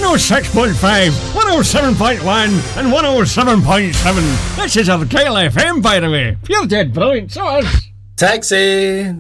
106.5, 107.1 and 107.7. This is our Kyle FM, by the way. Pure dead brilliant, so is. Taxi!